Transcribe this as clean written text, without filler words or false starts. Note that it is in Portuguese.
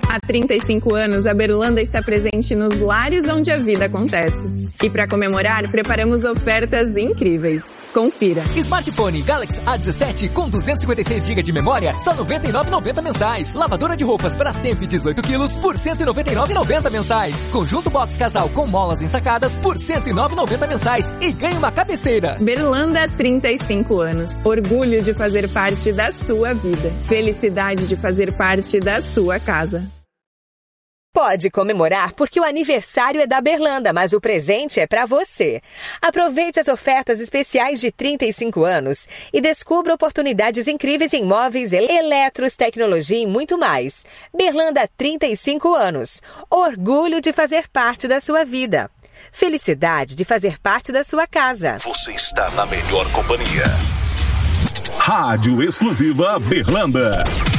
Há 35 anos, a Berlanda está presente nos lares onde a vida acontece. E para comemorar, preparamos ofertas incríveis. Confira. Smartphone Galaxy A17 com 256 GB de memória, só R$ 99,90 mensais. Lavadora de roupas Brastemp 18 kg por R$ 199,90 mensais. Conjunto box casal com molas ensacadas por R$ 109,90 mensais. E ganhe uma cabeceira. Berlanda, 35 anos. Orgulho de fazer parte da sua vida. Felicidade de fazer parte da sua casa. Pode comemorar porque o aniversário é da Berlanda, mas o presente é para você. Aproveite as ofertas especiais de 35 anos e descubra oportunidades incríveis em móveis, eletros, tecnologia e muito mais. Berlanda, 35 anos. Orgulho de fazer parte da sua vida. Felicidade de fazer parte da sua casa. Você está na melhor companhia. Rádio Exclusiva Berlanda.